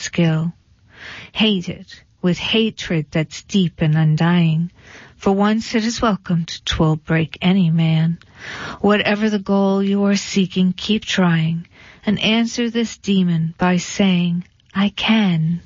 skill. Hate it with hatred that's deep and undying. For once it is welcomed, 'twill break any man. Whatever the goal you are seeking, keep trying, and answer this demon by saying, I can.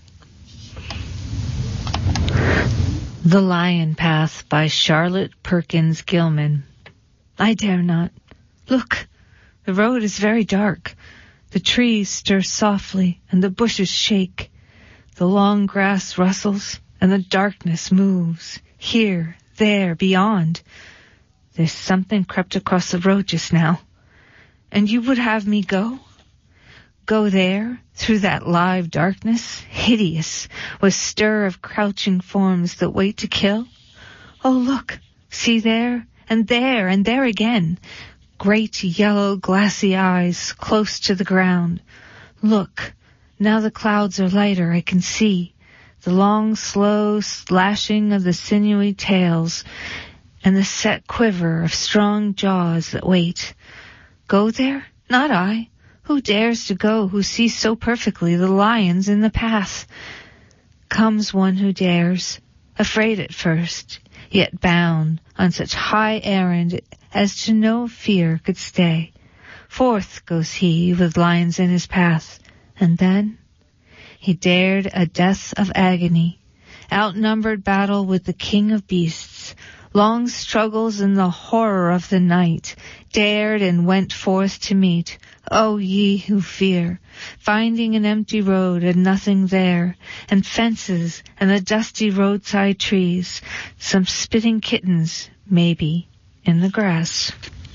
The Lion Path by Charlotte Perkins Gilman. I dare not. Look, the road is very dark. The trees stir softly and the bushes shake. The long grass rustles and the darkness moves. Here, there, beyond. There's something crept across the road just now. And you would have me go? Go there, through that live darkness, hideous, with stir of crouching forms that wait to kill? Oh, look, see there, and there again. Great yellow glassy eyes close to the ground. Look, now the clouds are lighter, I can see. The long, slow slashing of the sinewy tails, and the set quiver of strong jaws that wait. Go there? Not I. Who dares to go who sees so perfectly the lions in the path? Comes one who dares, afraid at first, yet bound on such high errand as to no fear could stay. Forth goes he with lions in his path, and then he dared a death of agony, outnumbered battle with the king of beasts, long struggles in the horror of the night, dared and went forth to meet. O ye who fear, finding an empty road and nothing there, and fences and the dusty roadside trees, some spitting kittens, maybe, in the grass.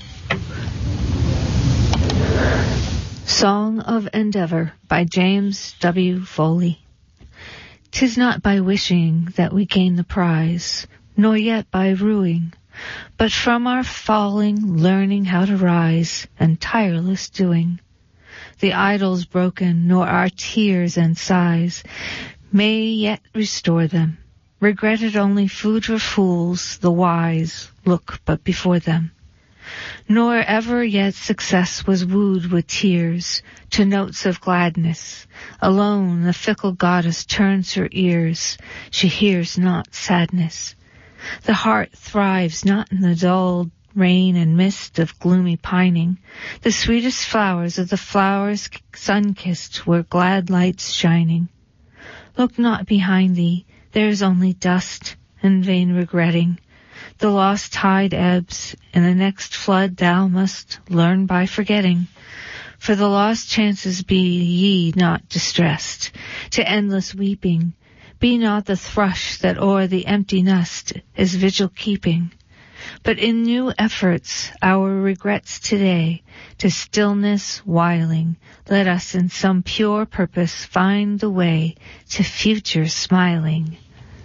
Song of Endeavor by James W. Foley. 'Tis not by wishing that we gain the prize, nor yet by ruing, but from our falling, learning how to rise, and tireless doing. The idols broken, nor our tears and sighs may yet restore them. Regretted only food for fools, the wise look but before them. Nor ever yet success was wooed with tears to notes of gladness. Alone the fickle goddess turns her ears, she hears not sadness. The heart thrives not in the dull rain and mist of gloomy pining. The sweetest flowers of the flowers sun-kissed were glad lights shining. Look not behind thee, there is only dust and vain regretting. The lost tide ebbs, in the next flood thou must learn by forgetting. For the lost chances be ye not distressed, to endless weeping. Be not the thrush that o'er the empty nest is vigil keeping. But in new efforts our regrets today, to stillness whiling, let us in some pure purpose find the way to future smiling.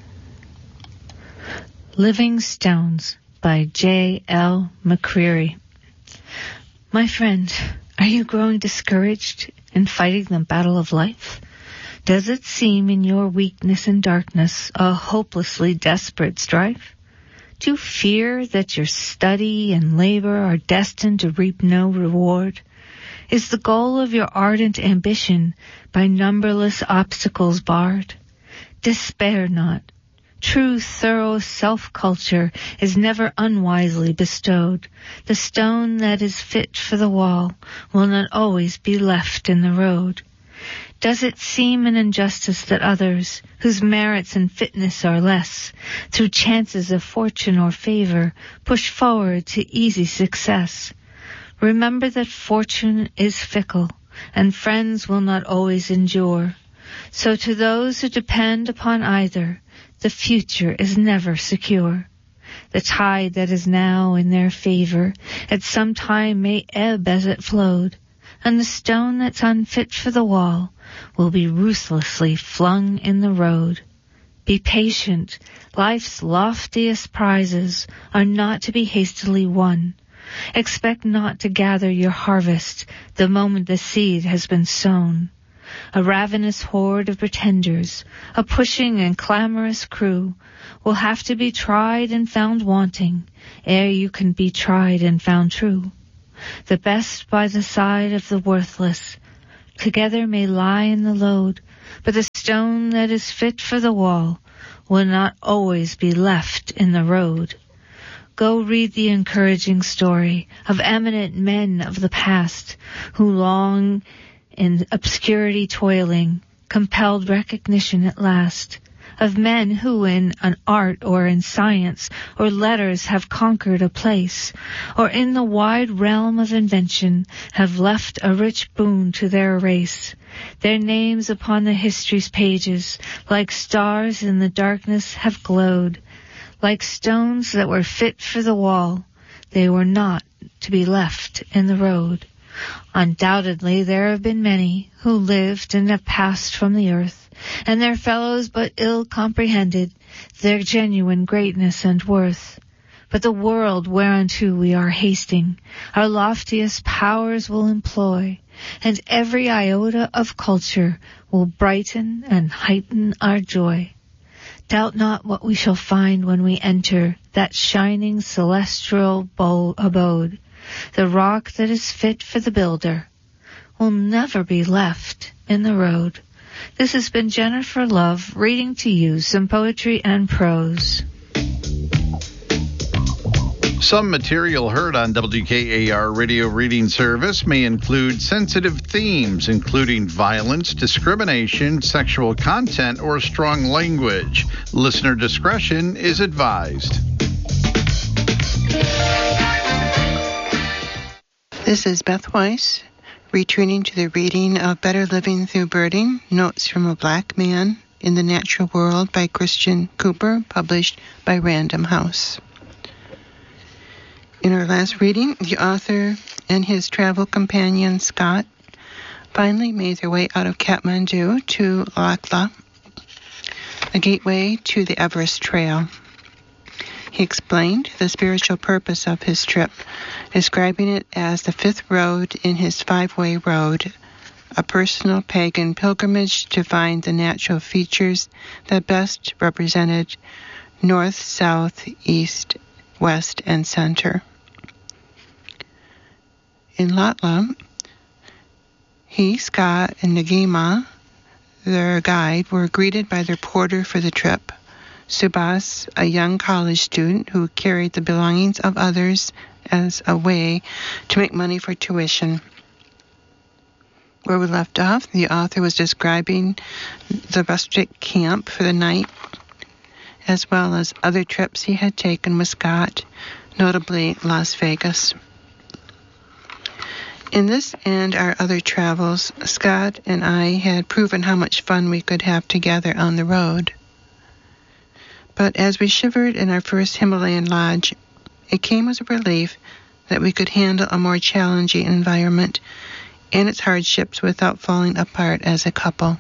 Living Stones by J. L. McCreary. My friend, are you growing discouraged in fighting the battle of life? Does it seem in your weakness and darkness a hopelessly desperate strife? Do you fear that your study and labor are destined to reap no reward? Is the goal of your ardent ambition by numberless obstacles barred? Despair not. True, thorough self-culture is never unwisely bestowed. The stone that is fit for the wall will not always be left in the road. Does it seem an injustice that others, whose merits and fitness are less, through chances of fortune or favor, push forward to easy success? Remember that fortune is fickle, and friends will not always endure. So to those who depend upon either, the future is never secure. The tide that is now in their favor at some time may ebb as it flowed, and the stone that's unfit for the wall will be ruthlessly flung in the road. Be patient. Life's loftiest prizes are not to be hastily won. Expect not to gather your harvest the moment the seed has been sown. A ravenous horde of pretenders, a pushing and clamorous crew, will have to be tried and found wanting, ere you can be tried and found true. The best by the side of the worthless, together may lie in the load, but the stone that is fit for the wall will not always be left in the road. Go read the encouraging story of eminent men of the past who long in obscurity toiling, compelled recognition at last, of men who in an art or in science or letters have conquered a place, or in the wide realm of invention have left a rich boon to their race. Their names upon the history's pages, like stars in the darkness, have glowed. Like stones that were fit for the wall, they were not to be left in the road. Undoubtedly there have been many who lived and have passed from the earth, and their fellows but ill comprehended their genuine greatness and worth. But the world whereunto we are hasting, our loftiest powers will employ, and every iota of culture will brighten and heighten our joy. Doubt not what we shall find when we enter that shining celestial abode. The rock that is fit for the builder will never be left in the road. This has been Jennifer Love reading to you some poetry and prose. Some material heard on WKAR Radio Reading Service may include sensitive themes, including violence, discrimination, sexual content, or strong language. Listener discretion is advised. This is Beth Weiss, returning to the reading of Better Living Through Birding, Notes from a Black Man in the Natural World by Christian Cooper, published by Random House. In our last reading, the author and his travel companion, Scott, finally made their way out of Kathmandu to Lakla, a gateway to the Everest Trail. He explained the spiritual purpose of his trip, describing it as the fifth road in his five-way road, a personal pagan pilgrimage to find the natural features that best represented north, south, east, west, and center. In Latla, he, Scott, and Nagima, their guide, were greeted by their porter for the trip, Subhas, a young college student who carried the belongings of others as a way to make money for tuition. Where we left off, the author was describing the rustic camp for the night, as well as other trips he had taken with Scott, notably Las Vegas. In this and our other travels, Scott and I had proven how much fun we could have together on the road. But as we shivered in our first Himalayan lodge, it came as a relief that we could handle a more challenging environment and its hardships without falling apart as a couple.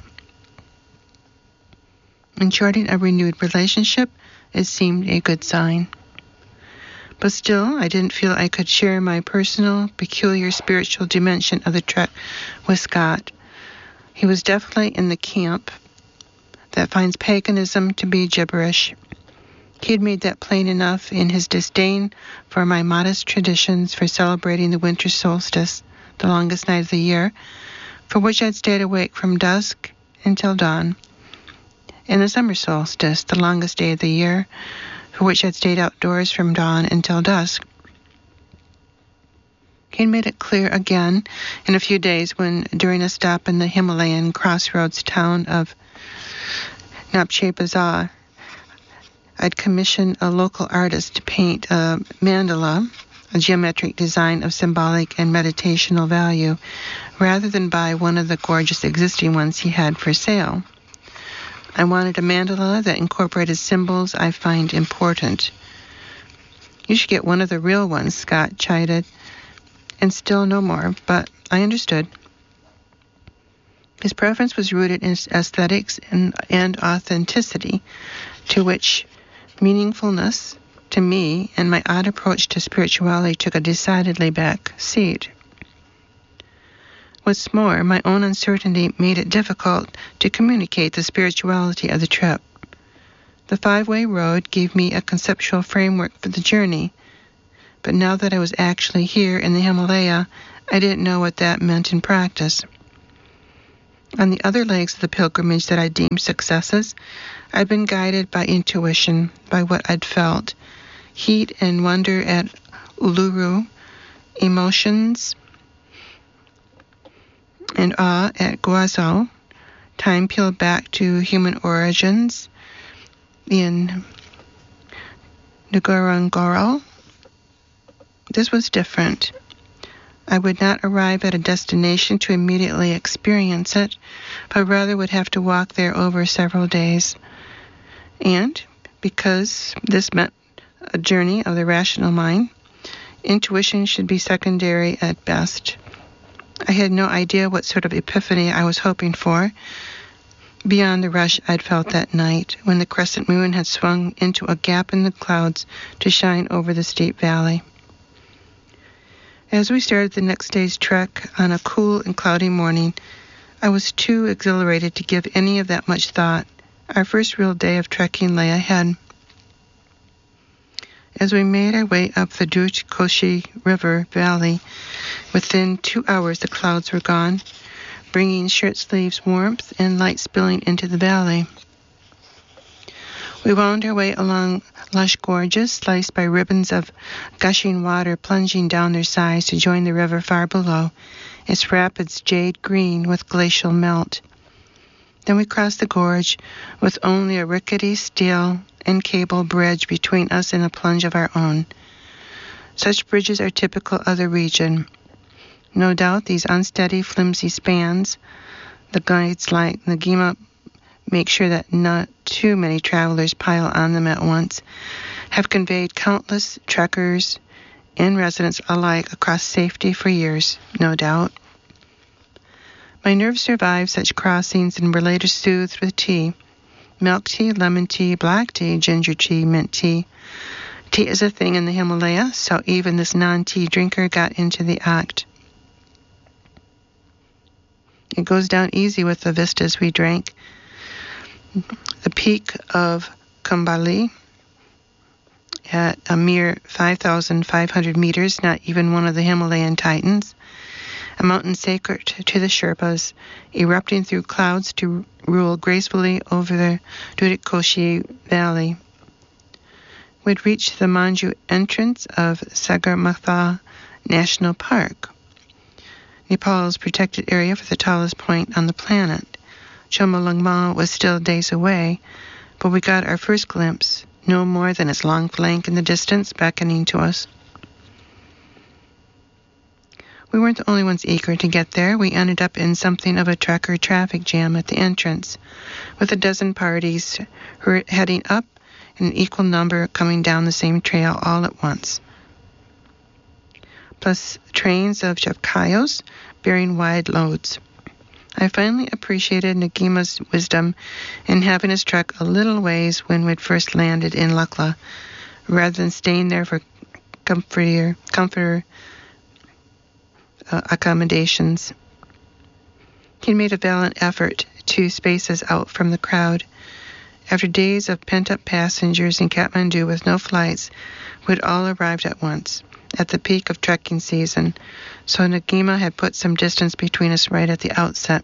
In charting a renewed relationship, it seemed a good sign. But still, I didn't feel I could share my personal, peculiar spiritual dimension of the trek with Scott. He was definitely in the camp that finds paganism to be gibberish. He had made that plain enough in his disdain for my modest traditions for celebrating the winter solstice, the longest night of the year, for which I'd stayed awake from dusk until dawn, and the summer solstice, the longest day of the year, for which I'd stayed outdoors from dawn until dusk. He made it clear again in a few days when, during a stop in the Himalayan crossroads town of Napche Bazaar, I'd commissioned a local artist to paint a mandala, a geometric design of symbolic and meditational value, rather than buy one of the gorgeous existing ones he had for sale. I wanted a mandala that incorporated symbols I find important. You should get one of the real ones, Scott chided, and still no more, but I understood. His preference was rooted in aesthetics and authenticity, to which meaningfulness to me and my odd approach to spirituality took a decidedly back seat. What's more, my own uncertainty made it difficult to communicate the spirituality of the trip. The five-way road gave me a conceptual framework for the journey, but now that I was actually here in the Himalaya, I didn't know what that meant in practice. On the other legs of the pilgrimage that I deemed successes, I'd been guided by intuition, by what I'd felt. Heat and wonder at Uluru, emotions and awe at Guazhou, time peeled back to human origins in Ngorongoro. This was different. I would not arrive at a destination to immediately experience it, but rather would have to walk there over several days. And because this meant a journey of the rational mind, intuition should be secondary at best. I had no idea what sort of epiphany I was hoping for, beyond the rush I'd felt that night when the crescent moon had swung into a gap in the clouds to shine over the steep valley. As we started the next day's trek on a cool and cloudy morning, I was too exhilarated to give any of that much thought. Our first real day of trekking lay ahead. As we made our way up the Dutch Koshi River Valley, within 2 hours the clouds were gone, bringing shirt sleeves warmth and light spilling into the valley. We wound our way along lush gorges sliced by ribbons of gushing water plunging down their sides to join the river far below, its rapids jade green with glacial melt. Then we crossed the gorge with only a rickety steel and cable bridge between us and a plunge of our own. Such bridges are typical of the region. No doubt these unsteady, flimsy spans, the guides like Ngima make sure that not too many travelers pile on them at once, have conveyed countless trekkers and residents alike across safety for years, no doubt. My nerves survived such crossings and were later soothed with tea. Milk tea, lemon tea, black tea, ginger tea, mint tea. Tea is a thing in the Himalaya, so even this non-tea drinker got into the act. It goes down easy with the vistas we drank. The peak of Kumbali at a mere 5,500 meters, not even one of the Himalayan Titans, a mountain sacred to the Sherpas, erupting through clouds to rule gracefully over the Dudikoshi Valley. We'd reached the Manju entrance of Sagarmatha National Park, Nepal's protected area for the tallest point on the planet. Chomolungma was still days away, but we got our first glimpse, no more than its long flank in the distance beckoning to us. We weren't the only ones eager to get there. We ended up in something of a trekker traffic jam at the entrance, with a dozen parties heading up and an equal number coming down the same trail all at once. Plus trains of chepkayos bearing wide loads. I finally appreciated Nagima's wisdom in having us trek a little ways when we'd first landed in Lukla, rather than staying there for comforter accommodations. He made a valiant effort to space us out from the crowd. After days of pent-up passengers in Kathmandu with no flights, we'd all arrived at once, at the peak of trekking season, so Ngima had put some distance between us right at the outset.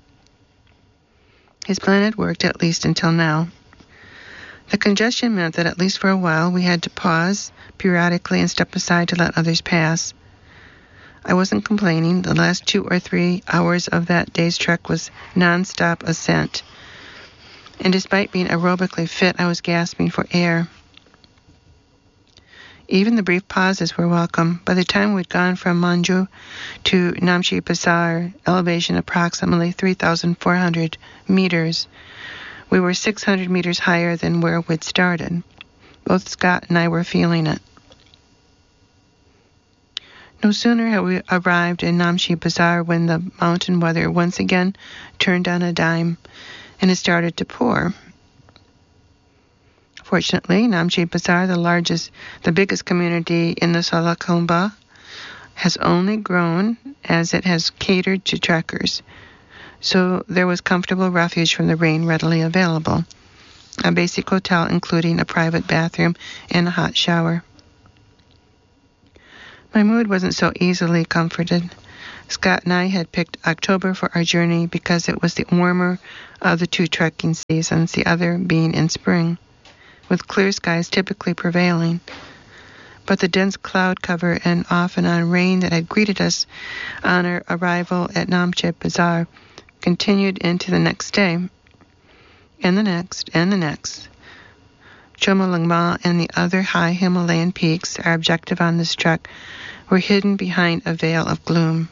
His plan had worked, at least until now. The congestion meant that at least for a while we had to pause periodically and step aside to let others pass. I wasn't complaining. The last 2 or 3 hours of that day's trek was non-stop ascent. And despite being aerobically fit, I was gasping for air. Even the brief pauses were welcome. By the time we'd gone from Manju to Namche Bazaar, elevation approximately 3,400 meters, we were 600 meters higher than where we'd started. Both Scott and I were feeling it. No sooner had we arrived in Namche Bazaar when the mountain weather once again turned on a dime, and it started to pour. Fortunately, Namche Bazaar, the biggest community in the Salakhumba, has only grown as it has catered to trekkers, so there was comfortable refuge from the rain readily available. A basic hotel including a private bathroom and a hot shower. My mood wasn't so easily comforted. Scott and I had picked October for our journey because it was the warmer of the two trekking seasons, the other being in spring, with clear skies typically prevailing. But the dense cloud cover and off and on rain that had greeted us on our arrival at Namche Bazaar continued into the next day, and the next, and the next. Chomolungma and the other high Himalayan peaks, our objective on this trek, were hidden behind a veil of gloom.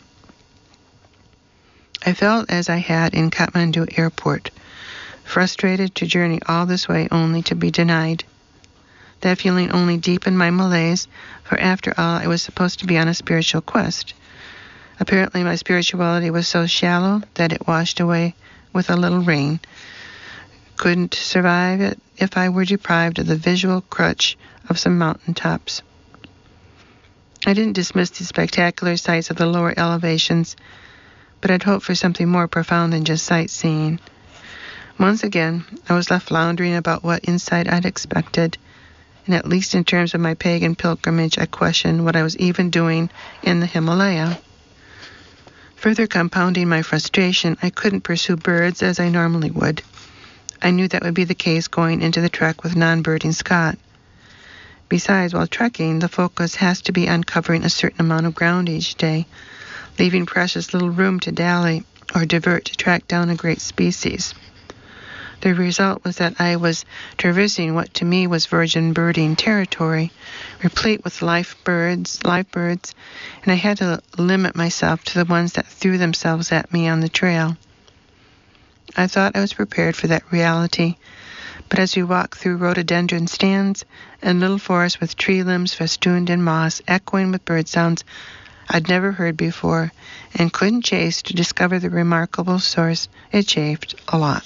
I felt as I had in Kathmandu airport, frustrated to journey all this way only to be denied. That feeling only deepened my malaise, for after all, I was supposed to be on a spiritual quest. Apparently, my spirituality was so shallow that it washed away with a little rain. Couldn't survive it if I were deprived of the visual crutch of some mountain tops. I didn't dismiss the spectacular sights of the lower elevations, but I'd hoped for something more profound than just sightseeing. Once again, I was left floundering about what insight I'd expected, and at least in terms of my pagan pilgrimage, I questioned what I was even doing in the Himalaya. Further compounding my frustration, I couldn't pursue birds as I normally would. I knew that would be the case going into the trek with non-birding Scott. Besides, while trekking, the focus has to be on covering a certain amount of ground each day, leaving precious little room to dally or divert to track down a great species. The result was that I was traversing what to me was virgin birding territory, replete with live birds, and I had to limit myself to the ones that threw themselves at me on the trail. I thought I was prepared for that reality, but as we walked through rhododendron stands and little forests with tree limbs festooned in moss, echoing with bird sounds I'd never heard before, and couldn't chase to discover the remarkable source, it chafed a lot.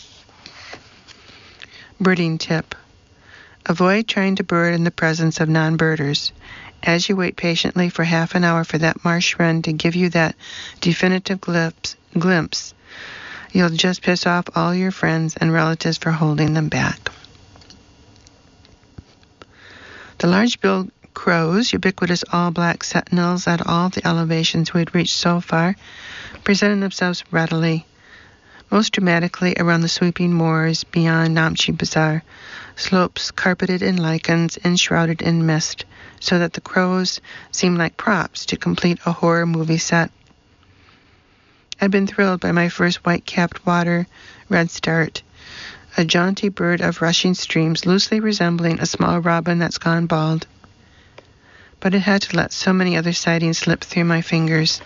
Birding tip. Avoid trying to bird in the presence of non-birders. As you wait patiently for half an hour for that marsh wren to give you that definitive glimpse, you'll just piss off all your friends and relatives for holding them back. The large-billed crows, ubiquitous all-black sentinels at all the elevations we'd reached so far, presented themselves readily, most dramatically around the sweeping moors beyond Namche Bazaar, slopes carpeted in lichens and shrouded in mist, so that the crows seemed like props to complete a horror movie set. I'd been thrilled by my first white-capped water redstart, a jaunty bird of rushing streams loosely resembling a small robin that's gone bald. But it had to let so many other sightings slip through my fingers.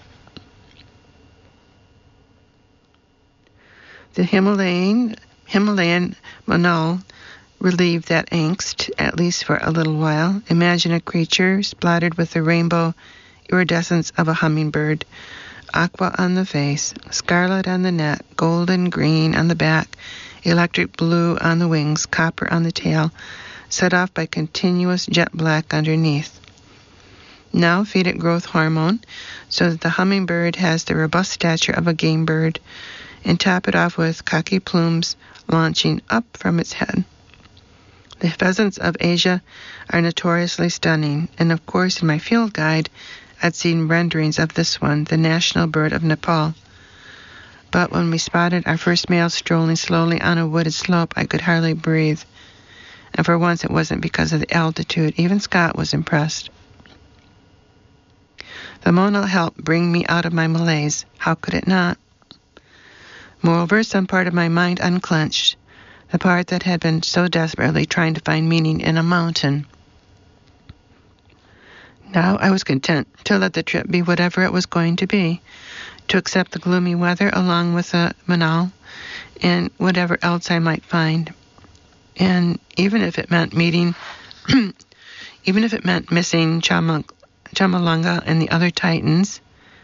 The Himalayan Manal relieved that angst, at least for a little while. Imagine a creature splattered with the rainbow iridescence of a hummingbird, aqua on the face, scarlet on the neck, golden green on the back, electric blue on the wings, copper on the tail, set off by continuous jet black underneath. Now feed it growth hormone so that the hummingbird has the robust stature of a game bird, and top it off with cocky plumes launching up from its head. The pheasants of Asia are notoriously stunning, and of course in my field guide I'd seen renderings of this one, the national bird of Nepal. But when we spotted our first male strolling slowly on a wooded slope, I could hardly breathe. And for once it wasn't because of the altitude. Even Scott was impressed. The Mona helped bring me out of my malaise. How could it not? Moreover, some part of my mind unclenched, the part that had been so desperately trying to find meaning in a mountain. Now I was content to let the trip be whatever it was going to be, to accept the gloomy weather along with the Manal and whatever else I might find. And even if it meant missing Chomolungma and the other Titans,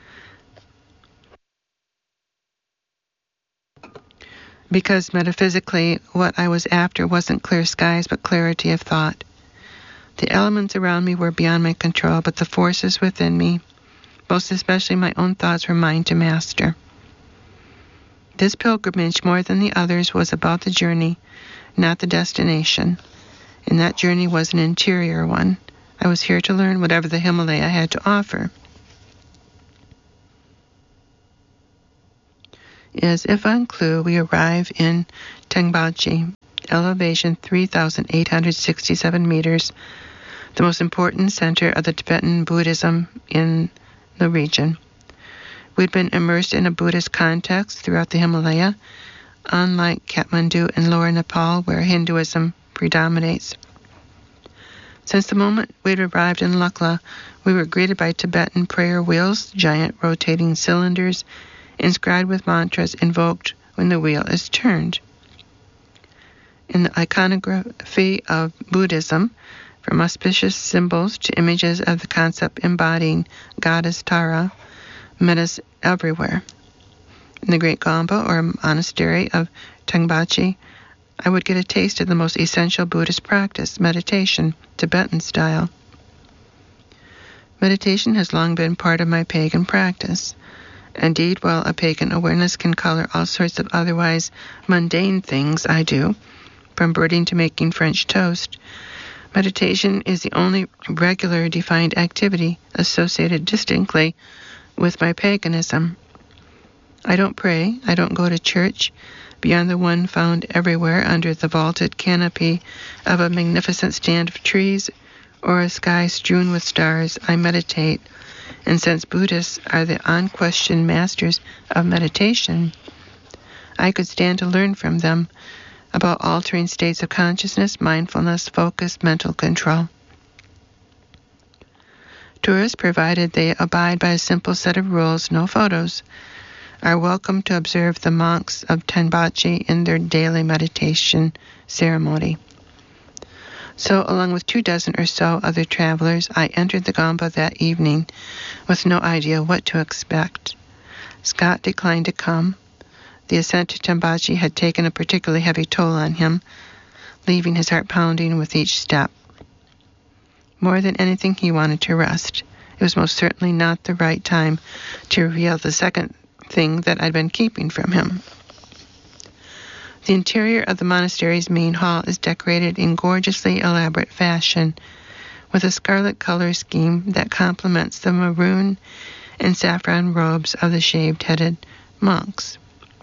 because metaphysically what I was after wasn't clear skies but clarity of thought. The elements around me were beyond my control, but the forces within me, most especially my own thoughts, were mine to master. This pilgrimage, more than the others, was about the journey, not the destination, and that journey was an interior one. I was here to learn whatever the Himalaya had to offer. is if on Clue we arrive in Tengbachi, elevation 3,867 meters, the most important center of the Tibetan Buddhism in the region. We'd been immersed in a Buddhist context throughout the Himalaya, unlike Kathmandu and Lower Nepal, where Hinduism predominates. Since the moment we'd arrived in Lukla, we were greeted by Tibetan prayer wheels, giant rotating cylinders, inscribed with mantras invoked when the wheel is turned. In the iconography of Buddhism, from auspicious symbols to images of the concept embodying goddess Tara, met us everywhere. In the Great Gompa, or monastery of Tengbachi, I would get a taste of the most essential Buddhist practice, meditation, Tibetan style. Meditation has long been part of my pagan practice. Indeed, while a pagan awareness can color all sorts of otherwise mundane things I do, from birding to making French toast, meditation is the only regular defined activity associated distinctly with my paganism. I don't pray, I don't go to church, beyond the one found everywhere under the vaulted canopy of a magnificent stand of trees or a sky strewn with stars. I meditate, and since Buddhists are the unquestioned masters of meditation, I could stand to learn from them about altering states of consciousness, mindfulness, focus, mental control. Tourists, provided they abide by a simple set of rules, no photos, are welcome to observe the monks of Tengbachi in their daily meditation ceremony. So, along with 24 or so other travelers, I entered the Gompa that evening with no idea what to expect. Scott declined to come. The ascent to Tengbachi had taken a particularly heavy toll on him, leaving his heart pounding with each step. More than anything, he wanted to rest. It was most certainly not the right time to reveal the second thing that I'd been keeping from him. The interior of the monastery's main hall is decorated in gorgeously elaborate fashion, with a scarlet color scheme that complements the maroon and saffron robes of the shaved-headed monks.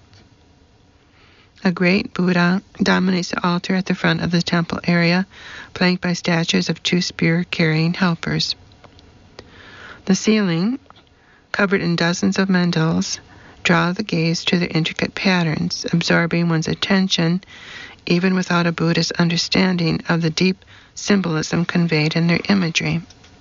A great Buddha dominates the altar at the front of the temple area, flanked by statues of 2 spear-carrying helpers. The ceiling, covered in dozens of mandals, draw the gaze to their intricate patterns, absorbing one's attention even without a Buddhist understanding of the deep symbolism conveyed in their imagery.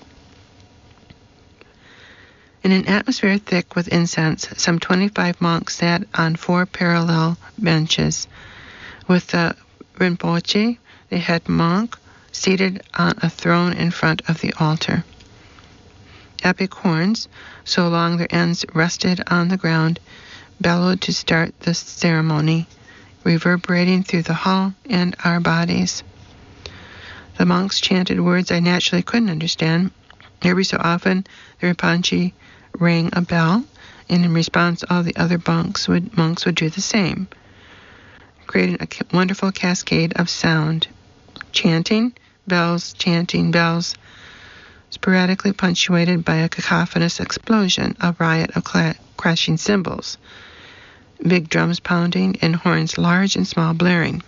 In an atmosphere thick with incense, some 25 monks sat on 4 parallel benches, with the Rinpoche, the head monk, seated on a throne in front of the altar. Epic horns, so long their ends rested on the ground, bellowed to start the ceremony, reverberating through the hall and our bodies. The monks chanted words I naturally couldn't understand. Every so often, the Rinpoche rang a bell, and in response, all the other monks would do the same, creating a wonderful cascade of sound. Chanting bells, sporadically punctuated by a cacophonous explosion, a riot of crashing cymbals, big drums pounding, and horns large and small blaring.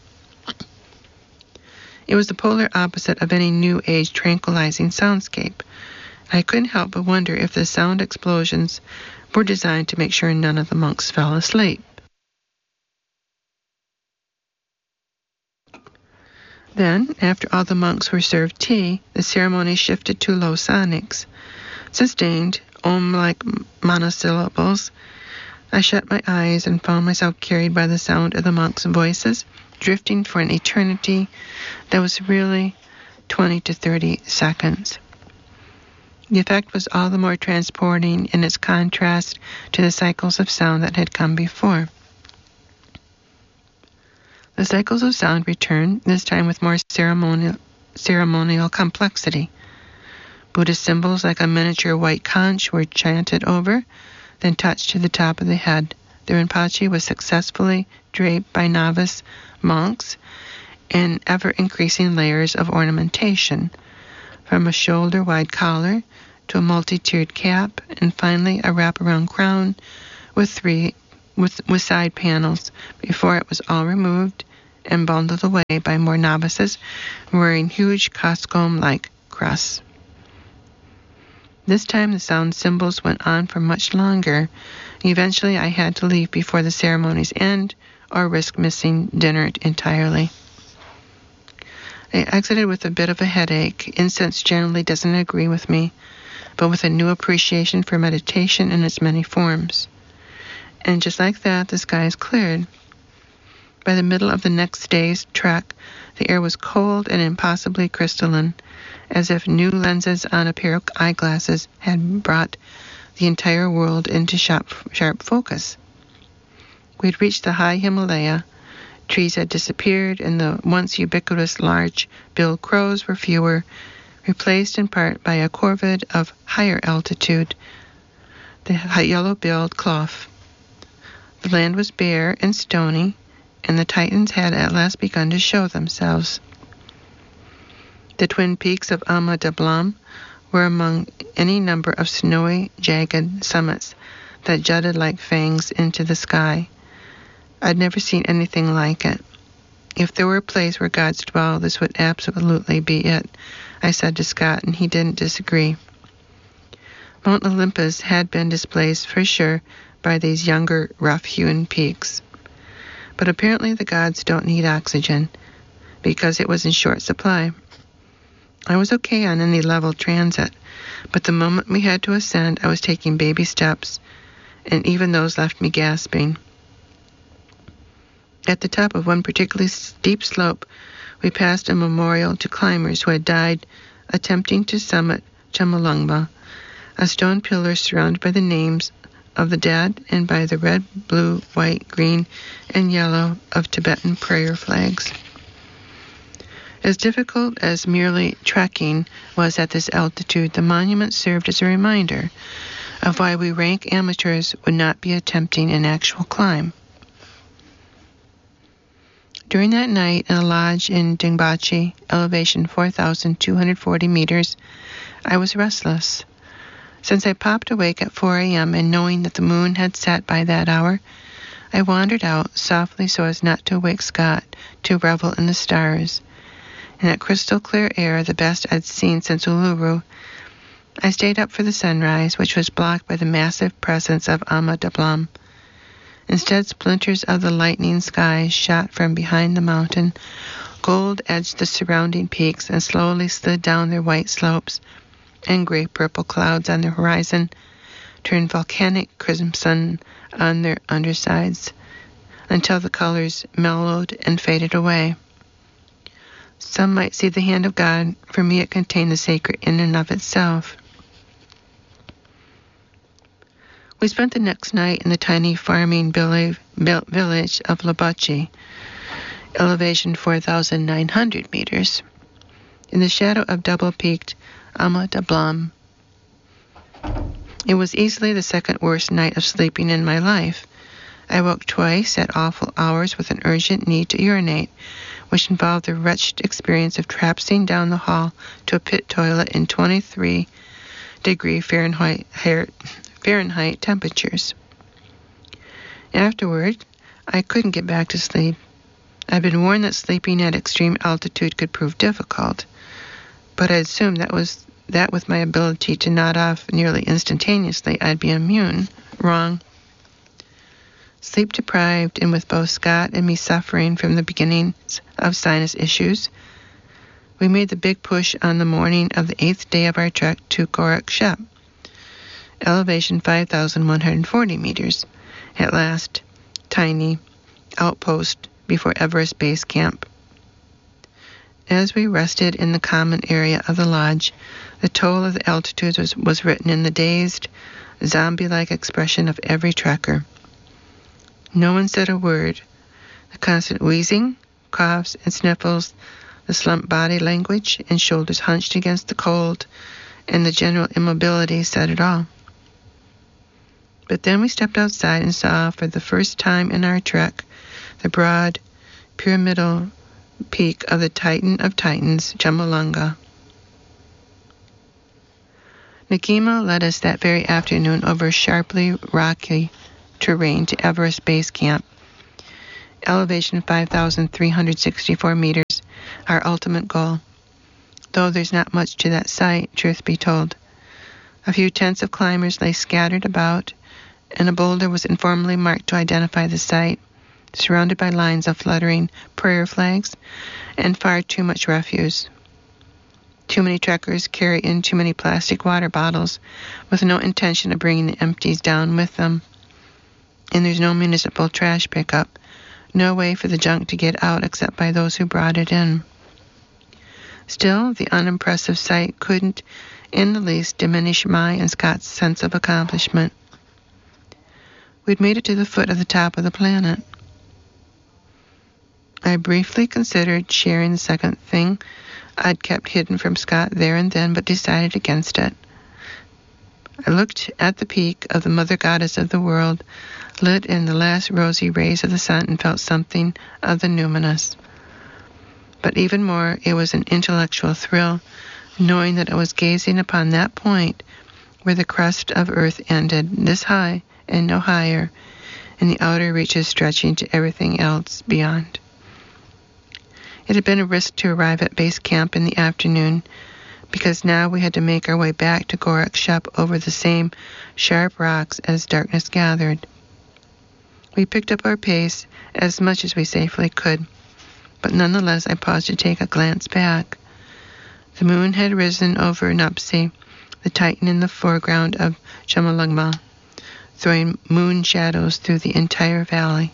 It was the polar opposite of any New Age tranquilizing soundscape. I couldn't help but wonder if the sound explosions were designed to make sure none of the monks fell asleep. Then, after all the monks were served tea, the ceremony shifted to low sonics, sustained, om-like monosyllables. I shut my eyes and found myself carried by the sound of the monks' voices, drifting for an eternity that was really 20 to 30 seconds. The effect was all the more transporting in its contrast to the cycles of sound that had come before. The cycles of sound returned, this time with more ceremonial complexity. Buddhist symbols like a miniature white conch were chanted over, then touched to the top of the head. The Rinpoche was successfully draped by novice monks in ever-increasing layers of ornamentation, from a shoulder-wide collar to a multi-tiered cap, and finally a wraparound crown with 3 with side panels before it was all removed and bundled away by more novices wearing huge costume-like crosses. This time the sound symbols went on for much longer. Eventually I had to leave before the ceremony's end or risk missing dinner entirely. I exited with a bit of a headache. Incense generally doesn't agree with me, but with a new appreciation for meditation in its many forms. And just like that, the skies cleared. By the middle of the next day's trek, the air was cold and impossibly crystalline, as if new lenses on a pair of eyeglasses had brought the entire world into sharp focus. We'd reached the high Himalaya. Trees had disappeared, and the once ubiquitous large-billed crows were fewer, replaced in part by a corvid of higher altitude, the yellow-billed clough. The land was bare and stony, and the Titans had at last begun to show themselves. The twin peaks of Ama Dablam were among any number of snowy, jagged summits that jutted like fangs into the sky. I'd never seen anything like it. If there were a place where gods dwell, this would absolutely be it, I said to Scott, and he didn't disagree. Mount Olympus had been displaced for sure by these younger, rough-hewn peaks. But apparently the gods don't need oxygen, because it was in short supply. I was okay on any level transit, but the moment we had to ascend, I was taking baby steps, and even those left me gasping. At the top of one particularly steep slope, we passed a memorial to climbers who had died attempting to summit Chomolungma, a stone pillar surrounded by the names of the dead and by the red, blue, white, green, and yellow of Tibetan prayer flags. As difficult as merely trekking was at this altitude, the monument served as a reminder of why we rank amateurs would not be attempting an actual climb. During that night in a lodge in Dingbachi, elevation 4,240 meters, I was restless. Since I popped awake at 4 a.m. and knowing that the moon had set by that hour, I wandered out softly so as not to wake Scott to revel in the stars. In that crystal clear air, the best I'd seen since Uluru, I stayed up for the sunrise, which was blocked by the massive presence of Ama Dablam. Instead, splinters of the lightning skies shot from behind the mountain, gold edged the surrounding peaks, and slowly slid down their white slopes, and gray-purple clouds on the horizon turned volcanic crimson on their undersides, until the colors mellowed and faded away. Some might see the hand of God. For me, it contained the sacred in and of itself. We spent the next night in the tiny farming village of Labachi, elevation 4,900 meters, in the shadow of double-peaked Ama Dablam. It was easily the second worst night of sleeping in my life. I woke twice at awful hours with an urgent need to urinate, which involved the wretched experience of traipsing down the hall to a pit toilet in 23-degree Fahrenheit temperatures. Afterward, I couldn't get back to sleep. I'd been warned that sleeping at extreme altitude could prove difficult, but I assumed that with my ability to nod off nearly instantaneously, I'd be immune. Wrong. Sleep deprived, and with both Scott and me suffering from the beginnings of sinus issues, we made the big push on the morning of the 8th day of our trek to Gorak Shep, elevation 5,140 meters, at last, tiny outpost before Everest Base Camp. As we rested in the common area of the lodge, the toll of the altitude was written in the dazed, zombie-like expression of every trekker. No one said a word. The constant wheezing, coughs, and sniffles, the slumped body language and shoulders hunched against the cold, and the general immobility said it all. But then we stepped outside and saw, for the first time in our trek, the broad, pyramidal peak of the Titan of Titans, Chomolungma. Negima led us that very afternoon over sharply rocky terrain to Everest Base Camp. Elevation 5,364 meters, our ultimate goal. Though there's not much to that site, truth be told. A few tents of climbers lay scattered about, and a boulder was informally marked to identify the site, surrounded by lines of fluttering prayer flags and far too much refuse. Too many trekkers carry in too many plastic water bottles with no intention of bringing the empties down with them. And there's no municipal trash pickup, no way for the junk to get out except by those who brought it in. Still, the unimpressive sight couldn't in the least diminish my and Scott's sense of accomplishment. We'd made it to the foot of the top of the planet. I briefly considered sharing the second thing I'd kept hidden from Scott there and then, but decided against it. I looked at the peak of the mother goddess of the world, lit in the last rosy rays of the sun, and felt something of the numinous. But even more, it was an intellectual thrill, knowing that I was gazing upon that point where the crust of earth ended, this high and no higher, and the outer reaches stretching to everything else beyond. It had been a risk to arrive at base camp in the afternoon, because now we had to make our way back to Gorak Shep over the same sharp rocks as darkness gathered. We picked up our pace as much as we safely could, but nonetheless I paused to take a glance back. The moon had risen over Nuptse, the titan in the foreground of Chomolungma, throwing moon shadows through the entire valley.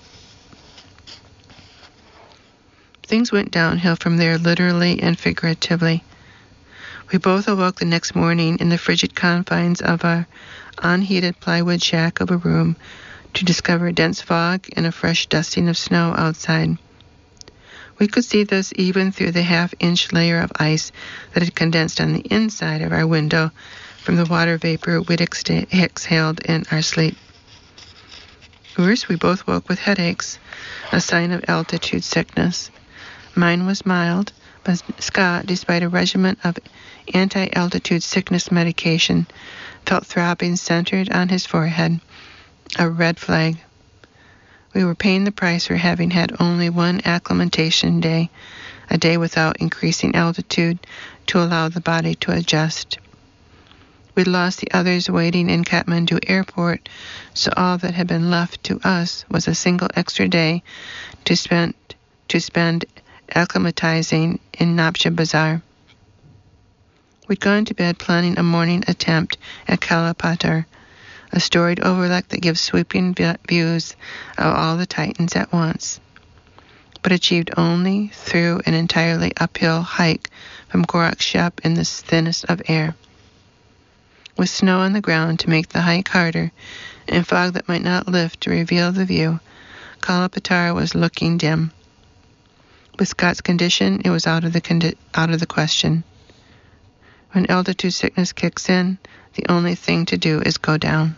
Things went downhill from there, literally and figuratively. We both awoke the next morning in the frigid confines of our unheated plywood shack of a room to discover a dense fog and a fresh dusting of snow outside. We could see this even through the half-inch layer of ice that had condensed on the inside of our window from the water vapor we'd exhaled in our sleep. Worse, we both woke with headaches, a sign of altitude sickness. Mine was mild, but Scott, despite a regimen of anti-altitude sickness medication, felt throbbing centered on his forehead, a red flag. We were paying the price for having had only one acclimatation day, a day without increasing altitude to allow the body to adjust. We'd lost the others waiting in Kathmandu airport, so all that had been left to us was a single extra day to spend acclimatizing in Nabcha Bazaar. We'd gone to bed planning a morning attempt at Kalapatar, a storied overlook that gives sweeping views of all the Titans at once, but achieved only through an entirely uphill hike from Gorak Shep in the thinnest of air. With snow on the ground to make the hike harder and fog that might not lift to reveal the view, Kalapatar was looking dim. With Scott's condition, it was out of the question. When altitude sickness kicks in, the only thing to do is go down.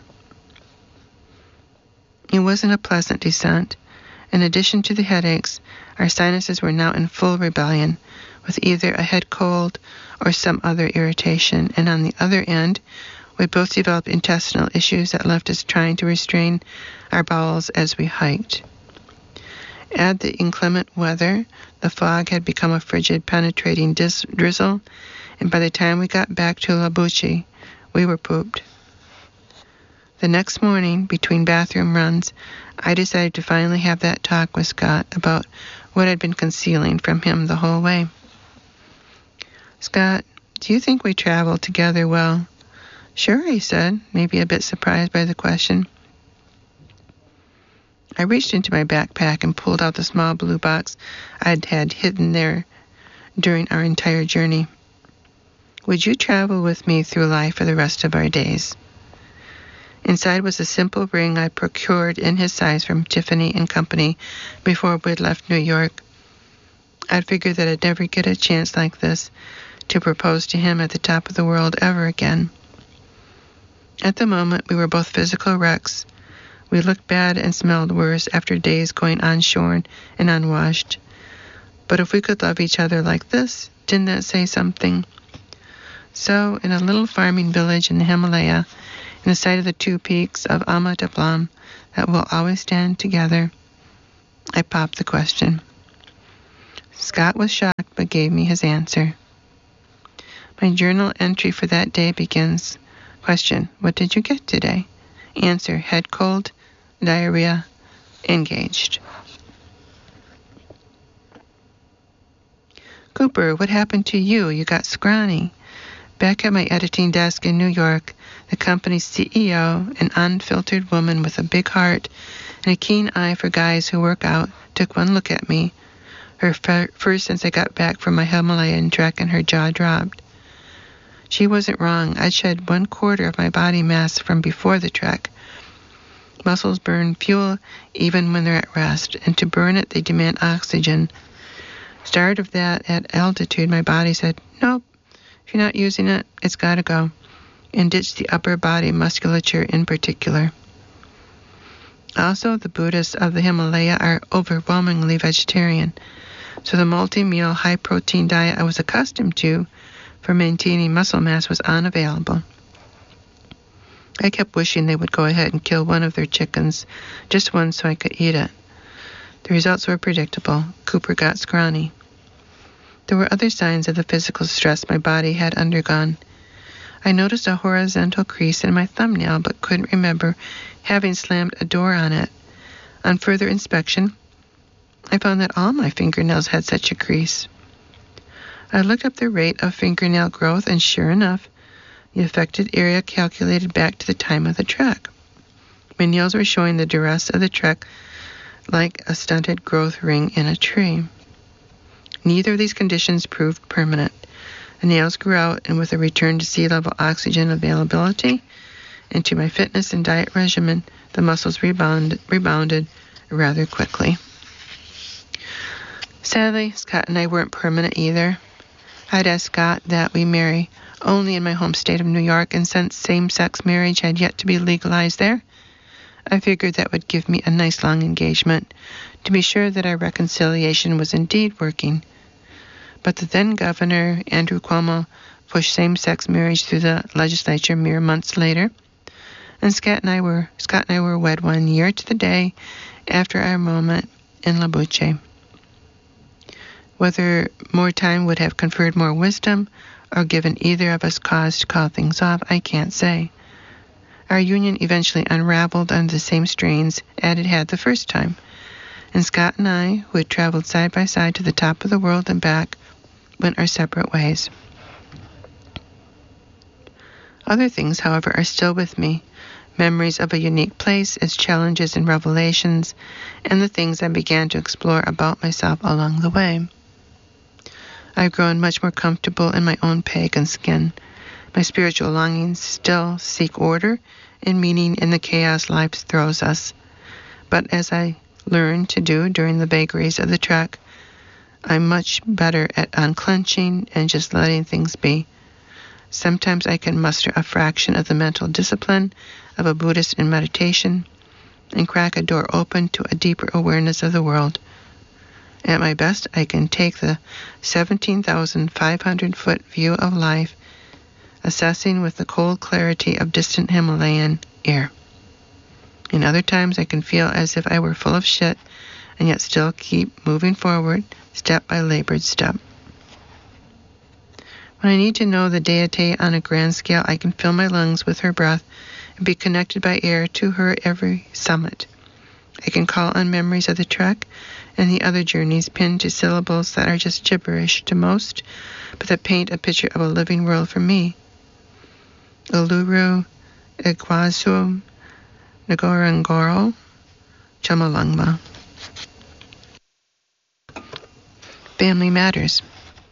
It wasn't a pleasant descent. In addition to the headaches, our sinuses were now in full rebellion, with either a head cold or some other irritation, and on the other end, we both developed intestinal issues that left us trying to restrain our bowels as we hiked. Add the inclement weather, the fog had become a frigid, penetrating drizzle, and by the time we got back to Labuchi, we were pooped. The next morning, between bathroom runs, I decided to finally have that talk with Scott about what I'd been concealing from him the whole way. Scott, do you think we traveled together well? Sure, he said, maybe a bit surprised by the question. I reached into my backpack and pulled out the small blue box I'd had hidden there during our entire journey. Would you travel with me through life for the rest of our days? Inside was a simple ring I procured in his size from Tiffany & Company before we'd left New York. I'd figured that I'd never get a chance like this to propose to him at the top of the world ever again. At the moment, we were both physical wrecks. We looked bad and smelled worse after days going unshorn and unwashed. But if we could love each other like this, didn't that say something? So, in a little farming village in the Himalaya, in the sight of the two peaks of Ama Dablam that will always stand together, I popped the question. Scott was shocked but gave me his answer. My journal entry for that day begins. Question, what did you get today? Answer, head cold, diarrhea, engaged. Cooper, what happened to you? You got scrawny. Back at my editing desk in New York, the company's CEO, an unfiltered woman with a big heart and a keen eye for guys who work out, took one look at me, her first since I got back from my Himalayan trek, and her jaw dropped. She wasn't wrong. I'd shed 1/4 of my body mass from before the trek. Muscles burn fuel even when they're at rest, and to burn it, they demand oxygen. Started of that at altitude, my body said, nope, if you're not using it, it's got to go, and ditched the upper body musculature in particular. Also, the Buddhists of the Himalaya are overwhelmingly vegetarian, so the multi-meal high-protein diet I was accustomed to for maintaining muscle mass was unavailable. I kept wishing they would go ahead and kill one of their chickens, just one so I could eat it. The results were predictable. Cooper got scrawny. There were other signs of the physical stress my body had undergone. I noticed a horizontal crease in my thumbnail but couldn't remember having slammed a door on it. On further inspection, I found that all my fingernails had such a crease. I looked up the rate of fingernail growth, and sure enough, the affected area calculated back to the time of the trek. My nails were showing the duress of the trek like a stunted growth ring in a tree. Neither of these conditions proved permanent. The nails grew out, and with a return to sea level oxygen availability and to my fitness and diet regimen, the muscles rebounded rather quickly. Sadly, Scott and I weren't permanent either. I'd asked Scott that we marry only in my home state of New York, and since same-sex marriage had yet to be legalized there, I figured that would give me a nice long engagement to be sure that our reconciliation was indeed working. But the then Governor, Andrew Cuomo, pushed same-sex marriage through the legislature mere months later, and Scott and I were wed 1 year to the day after our moment in La Buche. Whether more time would have conferred more wisdom or given either of us cause to call things off, I can't say. Our union eventually unraveled under the same strains as it had the first time, and Scott and I, who had traveled side by side to the top of the world and back, went our separate ways. Other things, however, are still with me. Memories of a unique place, its challenges and revelations, and the things I began to explore about myself along the way. I've grown much more comfortable in my own pagan skin. My spiritual longings still seek order and meaning in the chaos life throws us. But as I learned to do during the vagaries of the trek, I'm much better at unclenching and just letting things be. Sometimes I can muster a fraction of the mental discipline of a Buddhist in meditation and crack a door open to a deeper awareness of the world. At my best, I can take the 17,500-foot view of life, assessing with the cold clarity of distant Himalayan air. In other times, I can feel as if I were full of shit and yet still keep moving forward, step by labored step. When I need to know the deity on a grand scale, I can fill my lungs with her breath and be connected by air to her every summit. I can call on memories of the trek and the other journeys pinned to syllables that are just gibberish to most, but that paint a picture of a living world for me. Uluru, Iguazu, Ngorongoro, Chomolungma. Family matters.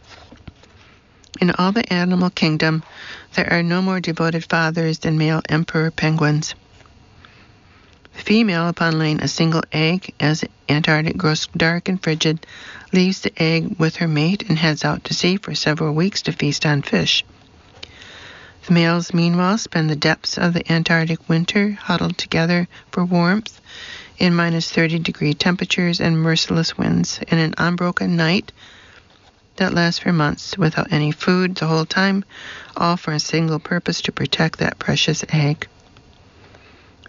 In all the animal kingdom, there are no more devoted fathers than male emperor penguins. The female, upon laying a single egg, as Antarctic grows dark and frigid, leaves the egg with her mate and heads out to sea for several weeks to feast on fish. The males, meanwhile, spend the depths of the Antarctic winter huddled together for warmth in minus 30-degree temperatures and merciless winds in an unbroken night that lasts for months without any food the whole time, all for a single purpose: to protect that precious egg.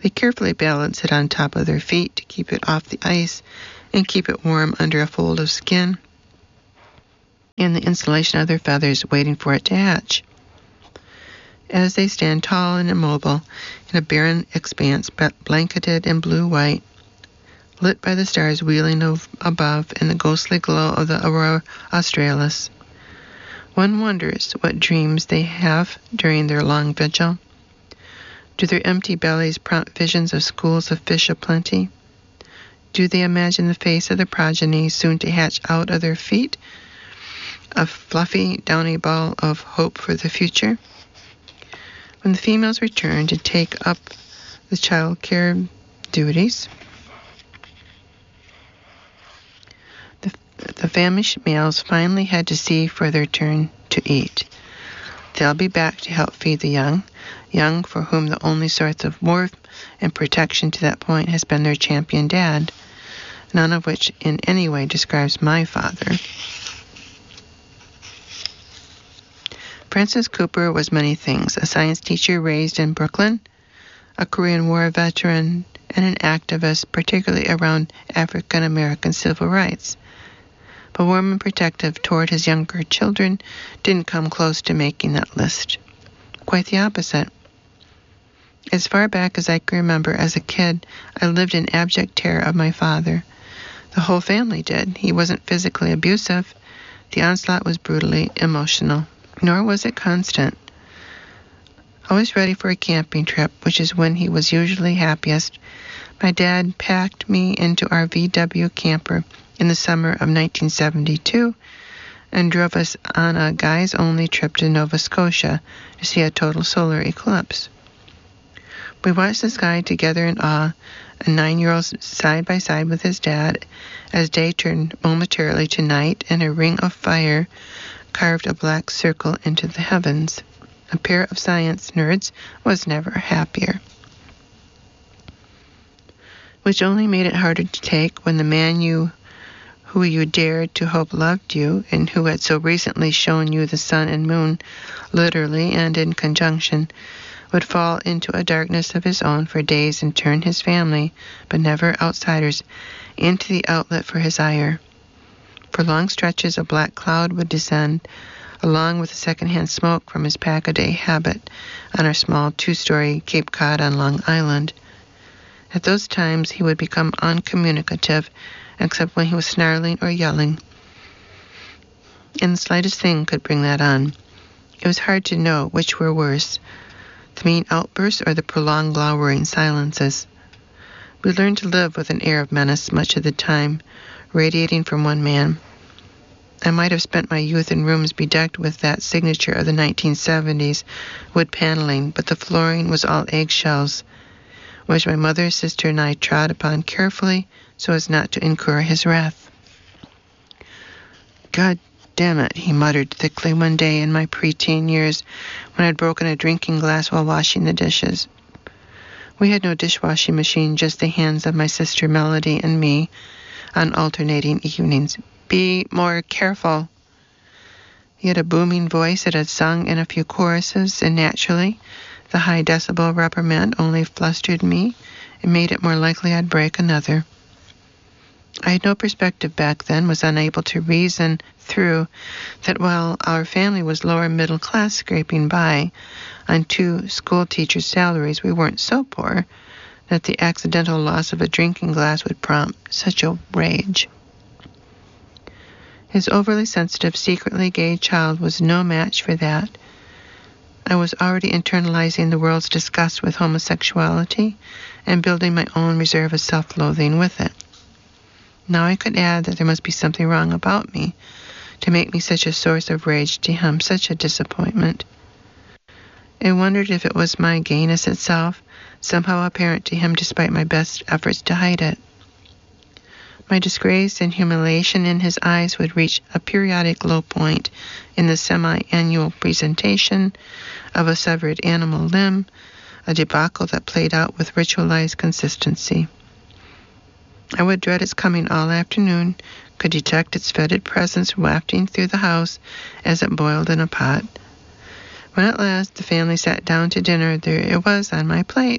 They carefully balance it on top of their feet to keep it off the ice and keep it warm under a fold of skin and the insulation of their feathers, waiting for it to hatch. As they stand tall and immobile in a barren expanse blanketed in blue-white, lit by the stars wheeling above and the ghostly glow of the aurora australis, one wonders what dreams they have during their long vigil. Do their empty bellies prompt visions of schools of fish aplenty? Do they imagine the face of the progeny soon to hatch out of their feet, a fluffy, downy ball of hope for the future? When the females return to take up the child care duties, the famished males finally had to see for their turn to eat. They'll be back to help feed the young for whom the only source of warmth and protection to that point has been their champion dad, none of which in any way describes my father. Francis Cooper was many things: a science teacher raised in Brooklyn, a Korean War veteran, and an activist, particularly around African American civil rights. But warm and protective toward his younger children didn't come close to making that list. Quite the opposite. As far back as I can remember as a kid, I lived in abject terror of my father. The whole family did. He wasn't physically abusive. The onslaught was brutally emotional. Nor was it constant. Always ready for a camping trip, which is when he was usually happiest, my dad packed me into our VW camper in the summer of 1972 and drove us on a guys-only trip to Nova Scotia to see a total solar eclipse. We watched the sky together in awe, a 9-year-old side by side with his dad, as day turned momentarily to night and a ring of fire carved a black circle into the heavens. A pair of science nerds was never happier. Which only made it harder to take when the man who you dared to hope loved you and who had so recently shown you the sun and moon, literally and in conjunction, would fall into a darkness of his own for days and turn his family, but never outsiders, into the outlet for his ire. For long stretches a black cloud would descend, along with the secondhand smoke from his pack-a-day habit on our small 2-story Cape Cod on Long Island. At those times he would become uncommunicative, except when he was snarling or yelling. And the slightest thing could bring that on. It was hard to know which were worse, the mean outbursts or the prolonged glowering silences. We learned to live with an air of menace much of the time, radiating from one man. I might have spent my youth in rooms bedecked with that signature of the 1970s, wood paneling, but the flooring was all eggshells, which my mother, sister, and I trod upon carefully so as not to incur his wrath. "God damn it," he muttered thickly one day in my preteen years when I'd broken a drinking glass while washing the dishes. We had no dishwashing machine, just the hands of my sister Melody and me on alternating evenings. "Be more careful." He had a booming voice that had sung in a few choruses, and naturally, the high decibel reprimand only flustered me and made it more likely I'd break another. I had no perspective back then, was unable to reason through that while our family was lower middle class scraping by on 2 school teachers' salaries, we weren't so poor that the accidental loss of a drinking glass would prompt such a rage. His overly sensitive, secretly gay child was no match for that. I was already internalizing the world's disgust with homosexuality and building my own reserve of self-loathing with it. Now I could add that there must be something wrong about me to make me such a source of rage to him, such a disappointment. I wondered if it was my gayness itself, somehow apparent to him despite my best efforts to hide it. My disgrace and humiliation in his eyes would reach a periodic low point in the semi-annual presentation of a severed animal limb, a debacle that played out with ritualized consistency. I would dread its coming all afternoon, could detect its fetid presence wafting through the house as it boiled in a pot. When at last the family sat down to dinner, there it was on my plate,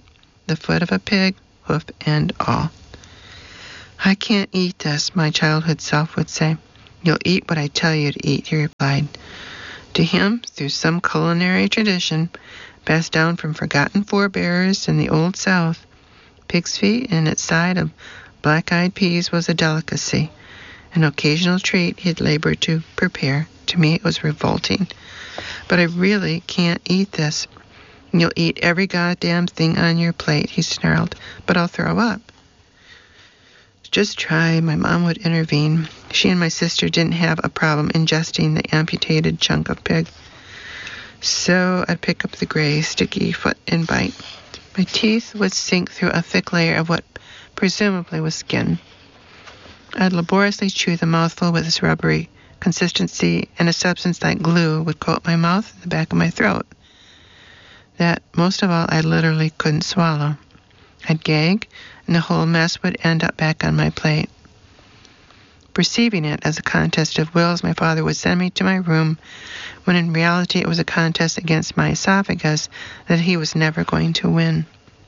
the foot of a pig, hoof and all. I can't eat this, my childhood self would say. You'll eat what I tell you to eat, he replied. To him, through some culinary tradition, passed down from forgotten forebears in the Old South, pig's feet and its side of black-eyed peas was a delicacy, an occasional treat he'd labored to prepare. To me, it was revolting. But I really can't eat this. You'll eat every goddamn thing on your plate, he snarled, but I'll throw up. Just try, my mom would intervene. She and my sister didn't have a problem ingesting the amputated chunk of pig. So I'd pick up the gray, sticky foot and bite. My teeth would sink through a thick layer of what presumably was skin. I'd laboriously chew the mouthful with its rubbery consistency, and a substance like glue would coat my mouth and the back of my throat. That, most of all, I literally couldn't swallow. I'd gag, and the whole mess would end up back on my plate. Perceiving it as a contest of wills, my father would send me to my room, when in reality it was a contest against my esophagus that he was never going to win.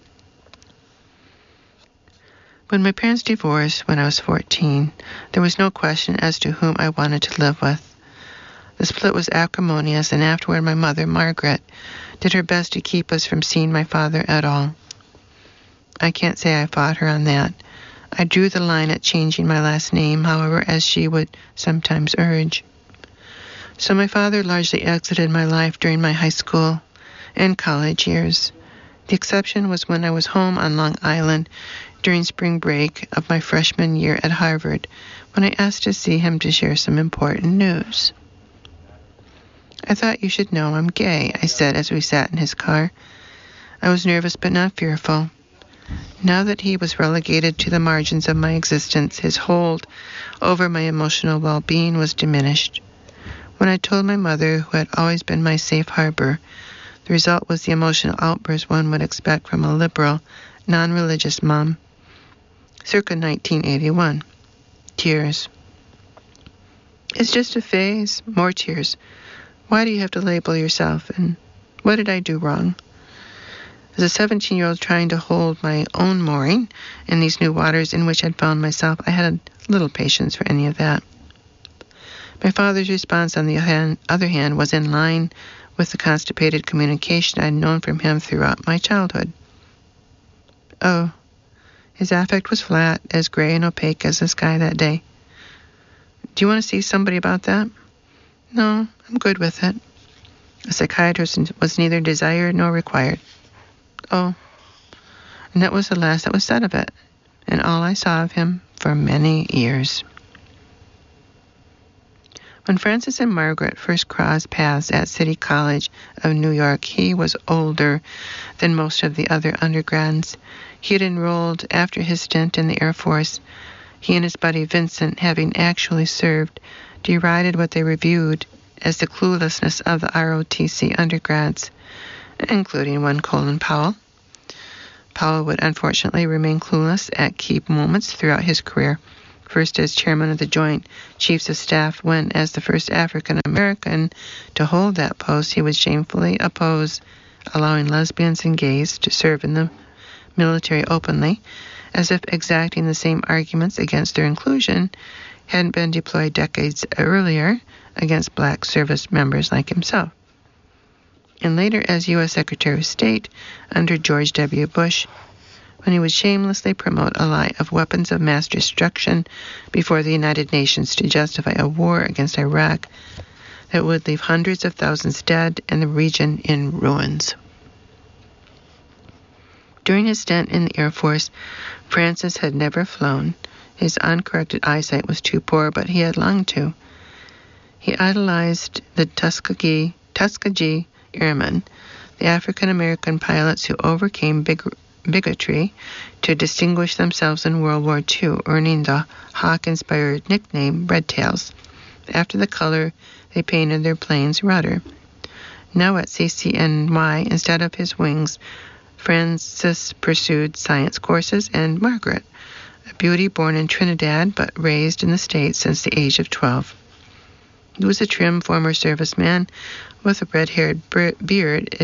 When my parents divorced when I was 14, there was no question as to whom I wanted to live with. The split was acrimonious, and afterward my mother, Margaret, did her best to keep us from seeing my father at all. I can't say I fought her on that. I drew the line at changing my last name, however, as she would sometimes urge. So my father largely exited my life during my high school and college years. The exception was when I was home on Long Island during spring break of my freshman year at Harvard, when I asked to see him to share some important news. I thought you should know I'm gay, I said as we sat in his car. I was nervous but not fearful. Now that he was relegated to the margins of my existence, his hold over my emotional well-being was diminished. When I told my mother, who had always been my safe harbor, the result was the emotional outburst one would expect from a liberal, non-religious mom. Circa 1981. Tears. It's just a phase. More tears. Why do you have to label yourself? And what did I do wrong? As a 17-year-old trying to hold my own mooring in these new waters in which I'd found myself, I had little patience for any of that. My father's response, on the other hand, was in line with the constipated communication I'd known from him throughout my childhood. Oh, his affect was flat, as gray and opaque as the sky that day. Do you want to see somebody about that? No, I'm good with it. A psychiatrist was neither desired nor required. Oh, and that was the last that was said of it, and all I saw of him for many years. When Francis and Margaret first crossed paths at City College of New York, he was older than most of the other undergrads. He had enrolled after his stint in the Air Force. He and his buddy Vincent, having actually served, derided what they reviewed as the cluelessness of the ROTC undergrads, including one Colin Powell. Powell would unfortunately remain clueless at key moments throughout his career, first as chairman of the Joint Chiefs of Staff, when, as the first African-American to hold that post, he would shamefully oppose allowing lesbians and gays to serve in the military openly, as if exacting the same arguments against their inclusion hadn't been deployed decades earlier against black service members like himself. And later as U.S. Secretary of State under George W. Bush, when he would shamelessly promote a lie of weapons of mass destruction before the United Nations to justify a war against Iraq that would leave hundreds of thousands dead and the region in ruins. During his stint in the Air Force, Francis had never flown. His uncorrected eyesight was too poor, but he had longed to. He idolized the Tuskegee Airmen, the African-American pilots who overcame bigotry to distinguish themselves in World War II, earning the Hawk-inspired nickname Red Tails, after the color they painted their plane's rudder. Now at CCNY, instead of his wings, Francis pursued science courses, and Margaret, a beauty born in Trinidad but raised in the States since the age of 12. He was a trim former serviceman with a red-haired beard if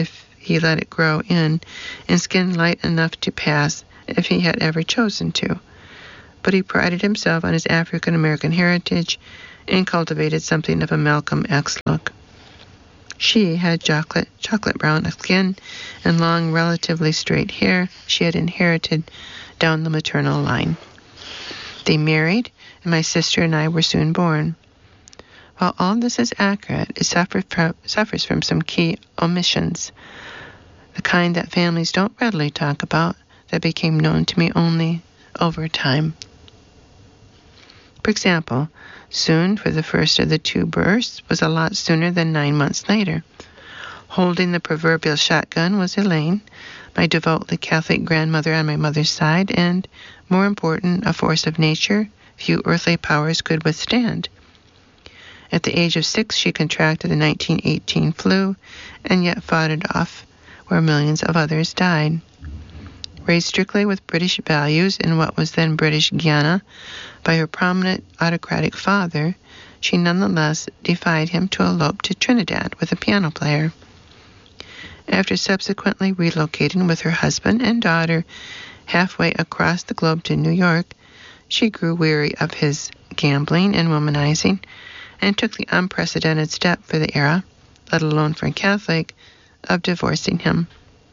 he let it grow in, and skin light enough to pass if he had ever chosen to. But he prided himself on his African-American heritage and cultivated something of a Malcolm X look. She had chocolate brown skin and long, relatively straight hair she had inherited down the maternal line. They married, and my sister and I were soon born. While all this is accurate, it suffers from some key omissions, the kind that families don't readily talk about, that became known to me only over time. For example, soon for the first of the two births was a lot sooner than 9 months later. Holding the proverbial shotgun was Elaine, my devoutly Catholic grandmother on my mother's side, and, more important, a force of nature few earthly powers could withstand. At the age of 6, she contracted the 1918 flu, and yet fought it off, where millions of others died. Raised strictly with British values in what was then British Guiana by her prominent autocratic father, she nonetheless defied him to elope to Trinidad with a piano player. After subsequently relocating with her husband and daughter halfway across the globe to New York, she grew weary of his gambling and womanizing and took the unprecedented step for the era, let alone for a Catholic, of divorcing him.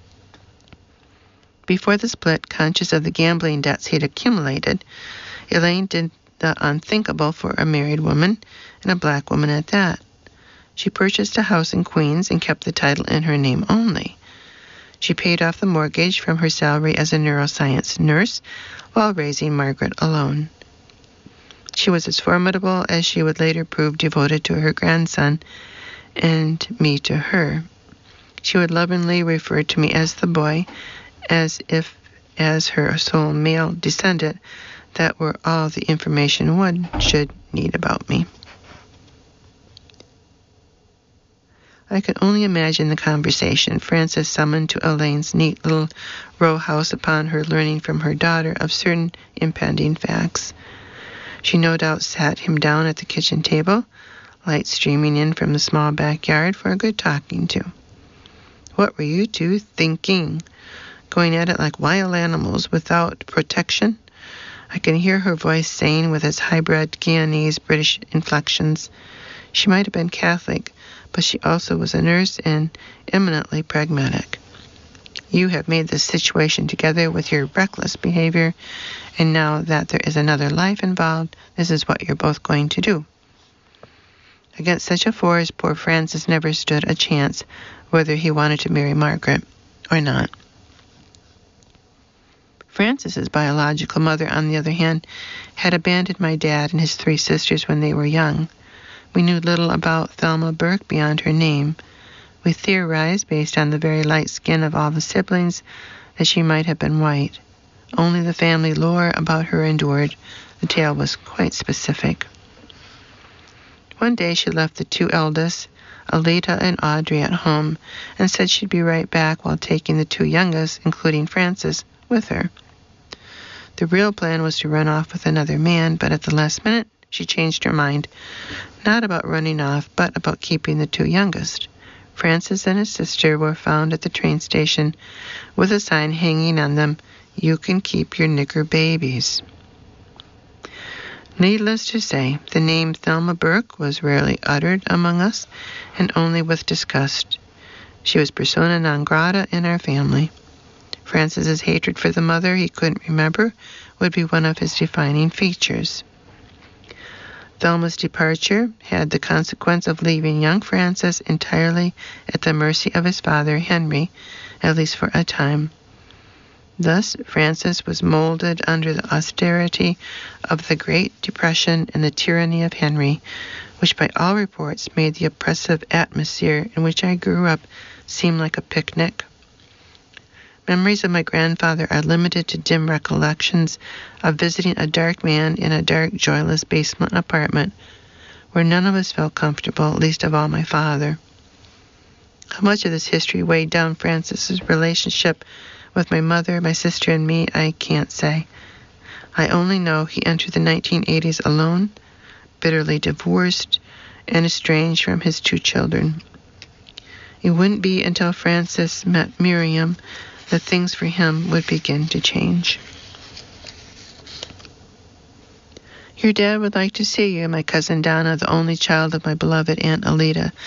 Before the split, conscious of the gambling debts he'd accumulated, Elaine did the unthinkable for a married woman, and a black woman at that. She purchased a house in Queens and kept the title in her name only. She paid off the mortgage from her salary as a neuroscience nurse while raising Margaret alone. She was as formidable as she would later prove devoted to her grandson, and me to her. She would lovingly refer to me as the boy, as if, as her sole male descendant, that were all the information one should need about me. I could only imagine the conversation Frances summoned to Elaine's neat little row house upon her learning from her daughter of certain impending facts. She no doubt sat him down at the kitchen table, light streaming in from the small backyard, for a good talking to. What were you two thinking? Going at it like wild animals without protection? I can hear her voice saying with its hybrid Guyanese British inflections. She might have been Catholic, but she also was a nurse and eminently pragmatic. You have made this situation together with your reckless behavior, and now that there is another life involved, this is what you're both going to do. Against such a force, poor Francis never stood a chance, whether he wanted to marry Margaret or not. Francis's biological mother, on the other hand, had abandoned my dad and his 3 sisters when they were young. We knew little about Thelma Burke beyond her name. We theorized, based on the very light skin of all the siblings, that she might have been white. Only the family lore about her endured. The tale was quite specific. One day she left the 2 eldest, Alita and Audrey, at home and said she'd be right back while taking the 2 youngest, including Francis, with her. The real plan was to run off with another man, but at the last minute she changed her mind, not about running off, but about keeping the 2 youngest. Francis and his sister were found at the train station with a sign hanging on them, "You can keep your nigger babies." Needless to say, the name Thelma Burke was rarely uttered among us, and only with disgust. She was persona non grata in our family. Francis's hatred for the mother he couldn't remember would be one of his defining features. Thelma's departure had the consequence of leaving young Francis entirely at the mercy of his father, Henry, at least for a time. Thus, Francis was molded under the austerity of the Great Depression and the tyranny of Henry, which by all reports made the oppressive atmosphere in which I grew up seem like a picnic. Memories of my grandfather are limited to dim recollections of visiting a dark man in a dark, joyless basement apartment where none of us felt comfortable, least of all my father. How much of this history weighed down Francis's relationship with my mother, my sister, and me, I can't say. I only know he entered the 1980s alone, bitterly divorced, and estranged from his 2 children. It wouldn't be until Francis met Miriam that things for him would begin to change. Your dad would like to see you, my cousin Donna, the only child of my beloved Aunt Alida.